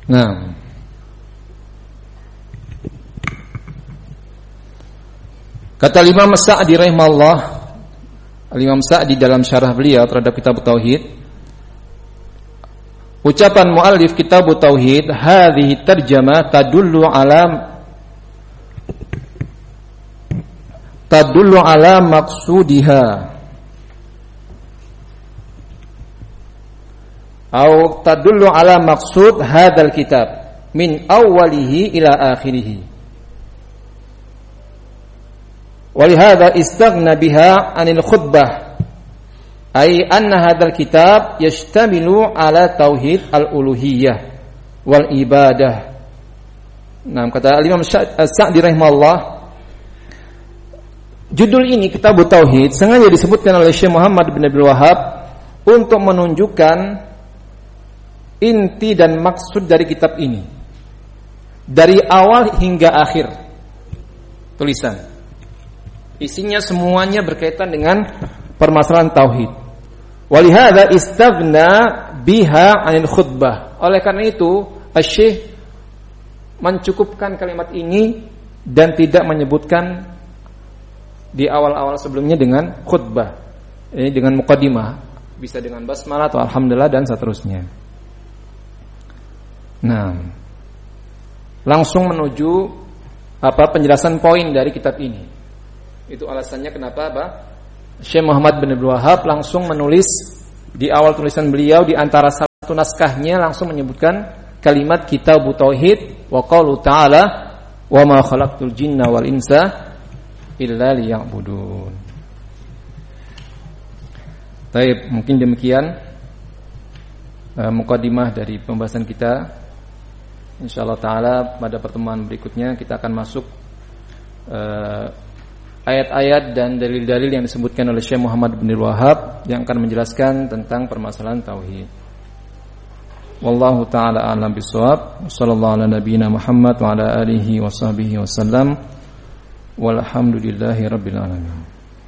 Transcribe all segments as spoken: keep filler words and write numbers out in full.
Nah, kata Imam Sa'di rahimahullah, Imam Sa'di dalam syarah beliau terhadap kitab Tauhid, ucapan muallif kitab Tauhid, hadhihi tarjamah tadullu ala tadullu ala maqsudiha atau tadullu ala maqsud hadzal kitab min awwalihi ila akhirih. Walihada istaghna biha anil khutbah, ay anna hadzal kitab yashtamilu ala tauhid al-uluhiyah wal ibadah. Nah, kata Imam Sa'di rahimahullah, judul ini Kitab Tauhid sengaja disebutkan oleh Syekh Muhammad bin Abdul Wahhab untuk menunjukkan inti dan maksud dari kitab ini dari awal hingga akhir tulisan. Isinya semuanya berkaitan dengan permasalahan tauhid. Walihada istaghna biha 'anil khutbah. Oleh karena itu, Asy-Syaikh mencukupkan kalimat ini dan tidak menyebutkan di awal-awal sebelumnya dengan khutbah. Ini dengan muqaddimah, bisa dengan basmalah atau alhamdulillah dan seterusnya. Nah, langsung menuju apa penjelasan poin dari kitab ini. Itu alasannya kenapa apa? Syekh Muhammad bin Abdul Wahhab langsung menulis di awal tulisan beliau di antara satu naskahnya langsung menyebutkan kalimat Kitab Tauhid wa qaulu ta'ala wa ma khalaqtul jinna wal insa illa liya'budun. Baik, mungkin demikian uh, muqaddimah dari pembahasan kita. Insyaallah taala pada pertemuan berikutnya kita akan masuk uh, ayat-ayat dan dalil-dalil yang disebutkan oleh Syekh Muhammad bin Wahhab yang akan menjelaskan tentang permasalahan tauhid. Wallahu taala a'lam bissawab. Shallallahu ala nabiyyina Muhammad wa ala alihi wa sahbihi wasallam. Walhamdulillahi rabbil alamin.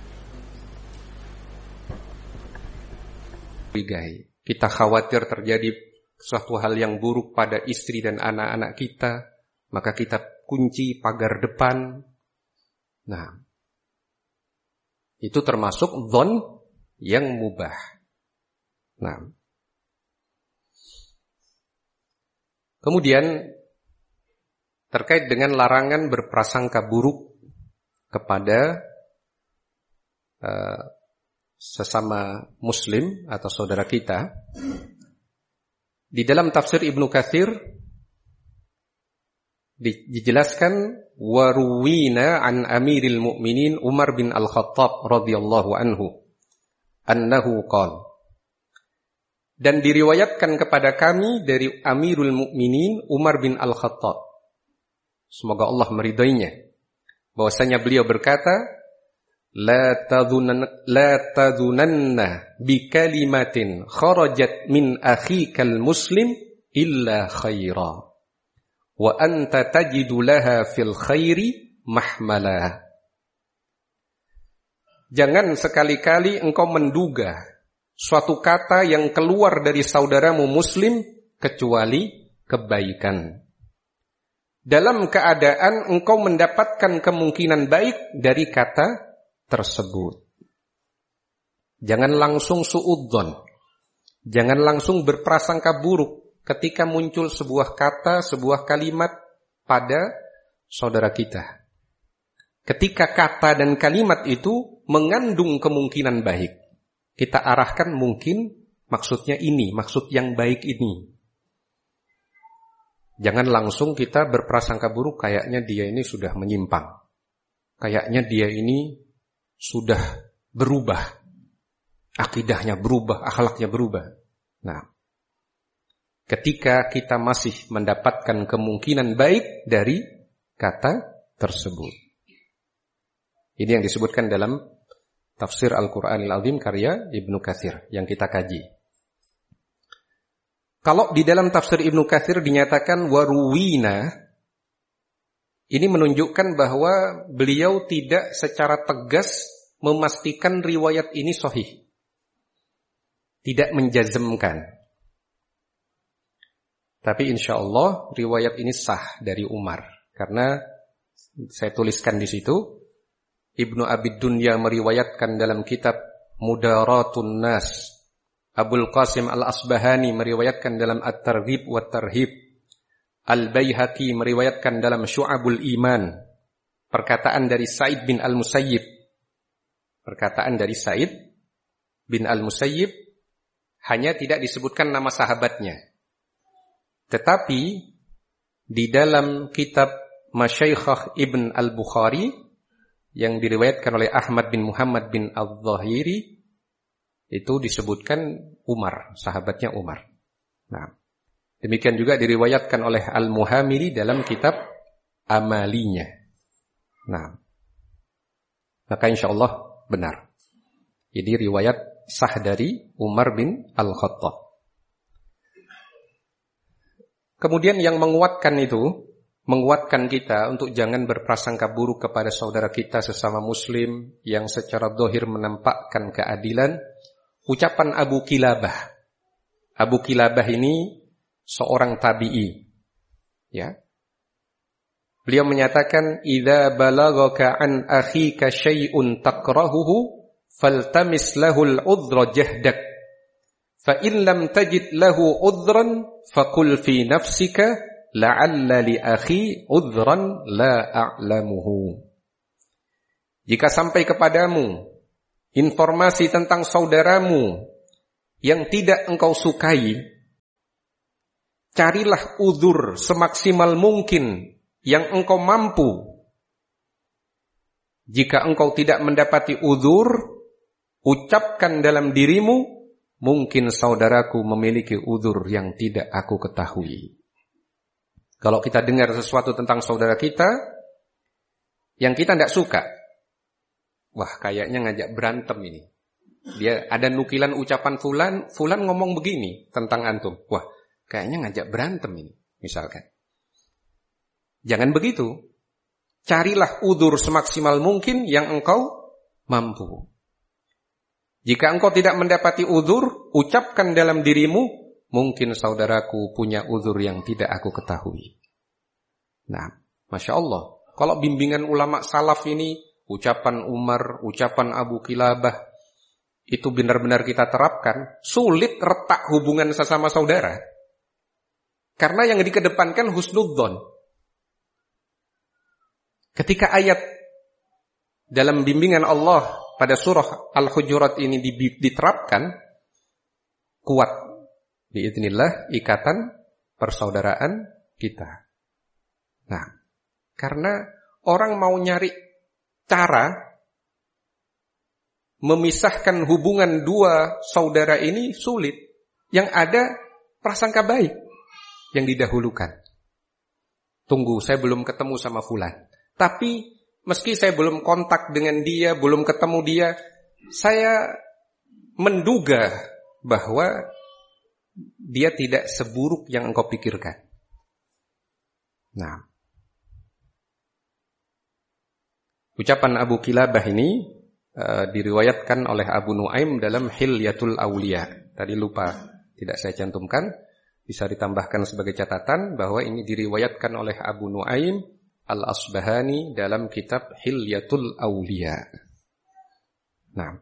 Kita khawatir terjadi suatu hal yang buruk pada istri dan anak-anak kita, maka kita kunci pagar depan. Nah, itu termasuk dzon yang mubah. Nah, kemudian terkait dengan larangan berprasangka buruk kepada uh, sesama muslim atau saudara kita, di dalam tafsir Ibnu Katsir dijelaskan waruwina an amiril mu'minin Umar bin Al-Khattab radhiyallahu anhu annahu qala, dan diriwayatkan kepada kami dari Amirul Mukminin Umar bin Al-Khattab, semoga Allah meridainya, bahwasanya beliau berkata, La tadhunan la tadhunanna bi kalimatin kharajat min akhikal muslim illa khaira wa anta tajidu laha fil khairi mahmala. Jangan sekali-kali engkau menduga suatu kata yang keluar dari saudaramu muslim kecuali kebaikan. Dalam keadaan engkau mendapatkan kemungkinan baik dari kata tersebut. Jangan langsung suudzon, jangan langsung berprasangka buruk ketika muncul sebuah kata, sebuah kalimat pada saudara kita. Ketika kata dan kalimat itu mengandung kemungkinan baik, kita arahkan mungkin maksudnya ini, maksud yang baik ini. Jangan langsung kita berprasangka buruk, kayaknya dia ini sudah menyimpang, kayaknya dia ini sudah berubah, akidahnya berubah, akhlaknya berubah. Nah, ketika kita masih mendapatkan kemungkinan baik dari kata tersebut. Ini yang disebutkan dalam tafsir Al-Quranil Azim karya Ibnu Katsir yang kita kaji. Kalau di dalam tafsir Ibnu Katsir dinyatakan waruwina, ini menunjukkan bahwa beliau tidak secara tegas memastikan riwayat ini sahih. Tidak menjazmkan. Tapi insya Allah riwayat ini sah dari Umar. Karena saya tuliskan di situ, Ibnu Abi Dunya meriwayatkan dalam kitab Mudaratun Nas. Abul Qasim Al-Asbahani meriwayatkan dalam At-Targhib wa Tarhib. Al-Baihaqi meriwayatkan dalam Syu'abul Iman. Perkataan dari Sa'id bin Al-Musayyib. Perkataan dari Sa'id bin Al-Musayyib, hanya tidak disebutkan nama sahabatnya. Tetapi di dalam kitab Masyaikhah Ibn Al-Bukhari yang diriwayatkan oleh Ahmad bin Muhammad bin Al-Zahiri, itu disebutkan Umar, sahabatnya Umar. Nah, demikian juga diriwayatkan oleh Al-Muhamiri dalam kitab Amalinya. Nah, maka insya Allah benar. Jadi riwayat sah dari Umar bin Al-Khattab. Kemudian yang menguatkan itu, menguatkan kita untuk jangan berprasangka buruk kepada saudara kita sesama muslim yang secara zahir menampakkan keadilan, ucapan Abu Kilabah. Abu Kilabah ini seorang tabi'i. Ya. Beliau menyatakan, "Idza balaghaka an akhika syai'un takrahuhu faltamis lahul udhra jahdak. Fa in lam tajid lahu udhran faqul fi nafsika la'alla li akhi udhran la a'lamuhu." Jika sampai kepadamu informasi tentang saudaramu yang tidak engkau sukai, carilah udhur semaksimal mungkin yang engkau mampu. Jika engkau tidak mendapati udhur, ucapkan dalam dirimu, mungkin saudaraku memiliki udhur yang tidak aku ketahui. Kalau kita dengar sesuatu tentang saudara kita yang kita tidak suka, wah kayaknya ngajak berantem ini. Dia ada nukilan ucapan fulan, fulan ngomong begini tentang antum. Wah kayaknya ngajak berantem ini, misalkan. Jangan begitu. Carilah udhur semaksimal mungkin yang engkau mampu. Jika engkau tidak mendapati udhur, ucapkan dalam dirimu, mungkin saudaraku punya udhur yang tidak aku ketahui. Nah, Masya Allah. Kalau bimbingan ulama salaf ini, ucapan Umar, ucapan Abu Kilabah, itu benar-benar kita terapkan, sulit retak hubungan sesama saudara. Karena yang dikedepankan husnudzon. Ketika ayat dalam bimbingan Allah pada surah Al-Hujurat ini diterapkan, kuat biidznillah ikatan persaudaraan kita. Nah, karena orang mau nyari cara memisahkan hubungan dua saudara ini sulit. Yang ada prasangka baik yang didahulukan. Tunggu, saya belum ketemu sama fulan. Tapi meski saya belum kontak dengan dia, belum ketemu dia, saya menduga bahwa dia tidak seburuk yang engkau pikirkan. Nah, ucapan Abu Kilabah ini uh, diriwayatkan oleh Abu Nuaim dalam Hilyatul Auliya. Tadi lupa, tidak saya cantumkan. Bisa ditambahkan sebagai catatan bahwa ini diriwayatkan oleh Abu Nuaim Al-Asbahani dalam kitab Hilyatul Auliya. Nah,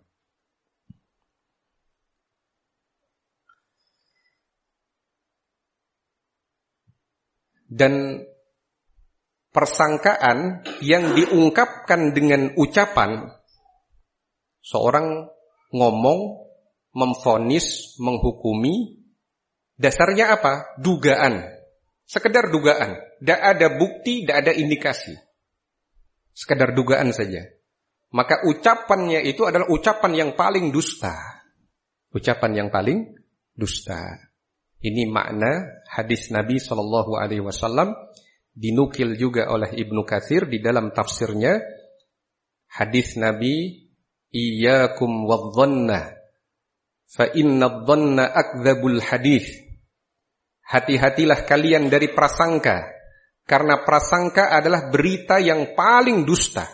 dan persangkaan yang diungkapkan dengan ucapan, seorang ngomong, memvonis, menghukumi, dasarnya apa? Dugaan. Sekedar dugaan. Tidak ada bukti, tidak ada indikasi. Sekedar dugaan saja. Maka ucapannya itu adalah ucapan yang paling dusta. Ucapan yang paling dusta. Ini makna hadis Nabi shallallahu alaihi wasallam, dinukil juga oleh Ibnu Katsir di dalam tafsirnya. Hadis Nabi, "Iyyakum wadh-dhanna, fa inna adh-dhanna akdzabul hadits." Hati-hatilah kalian dari prasangka, karena prasangka adalah berita yang paling dusta.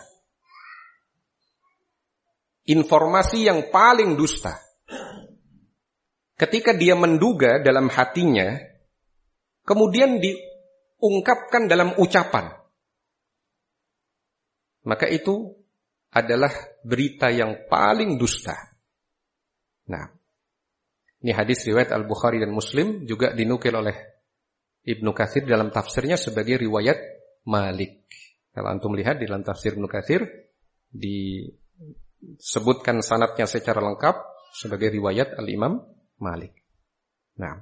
Informasi yang paling dusta. Ketika dia menduga dalam hatinya, kemudian diungkapkan dalam ucapan, maka itu adalah berita yang paling dusta. Nah, ini hadis riwayat Al-Bukhari dan Muslim, juga dinukil oleh Ibnu Katsir dalam tafsirnya sebagai riwayat Malik. Kalau antum lihat di dalam tafsir Ibnu Katsir disebutkan sanadnya secara lengkap sebagai riwayat Al-Imam Malik. Nah,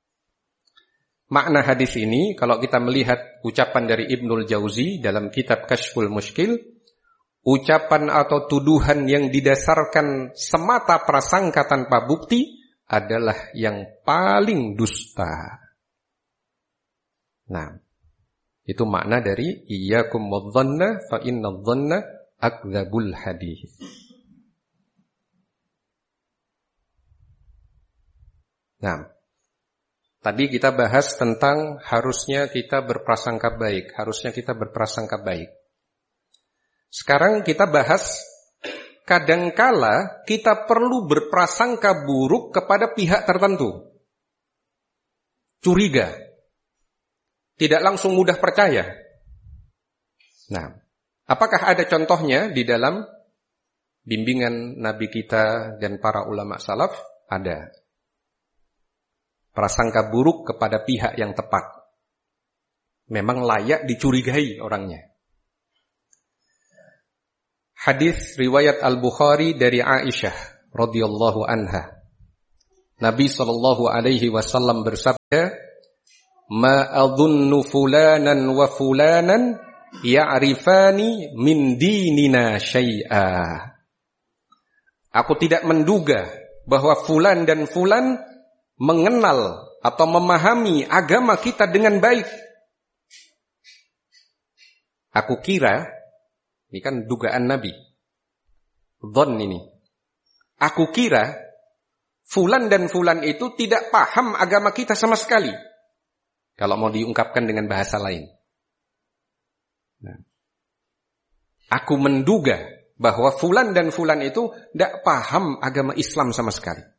makna hadis ini kalau kita melihat ucapan dari Ibnul Jauzi dalam kitab Kasyful Mushkil, ucapan atau tuduhan yang didasarkan semata prasangka tanpa bukti adalah yang paling dusta. Nah, itu makna dari iyyakum wadh-dhanna fa inadh-dhanna akdzabul hadits. Nah, tadi kita bahas tentang harusnya kita berprasangka baik, harusnya kita berprasangka baik. Sekarang kita bahas kadangkala kita perlu berprasangka buruk kepada pihak tertentu. Curiga. Tidak langsung mudah percaya. Nah, apakah ada contohnya di dalam bimbingan Nabi kita dan para ulama salaf? Ada. Prasangka buruk kepada pihak yang tepat. Memang layak dicurigai orangnya. Hadis riwayat Al-Bukhari dari Aisyah radhiyallahu anha. Nabi sallallahu alaihi wasallam bersabda, "Ma adhunnu fulanan wa fulanan ya'rifani min dinina syai'a." Aku tidak menduga bahwa fulan dan fulan mengenal atau memahami agama kita dengan baik. Aku kira, ini kan dugaan Nabi, dhon ini. Aku kira fulan dan fulan itu tidak paham agama kita sama sekali. Kalau mau diungkapkan dengan bahasa lain. Nah, aku menduga bahwa fulan dan fulan itu tidak paham agama Islam sama sekali.